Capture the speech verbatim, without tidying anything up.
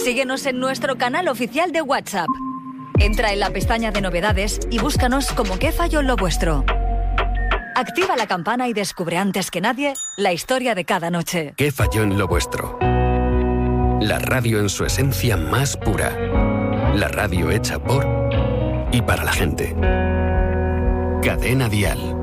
Síguenos en nuestro canal oficial de WhatsApp. Entra en la pestaña de novedades y búscanos como ¿Qué falló en lo vuestro? Activa la campana y descubre antes que nadie la historia de cada noche. ¿Qué falló en lo vuestro? La radio en su esencia más pura. La radio hecha por y para la gente. Cadena Dial.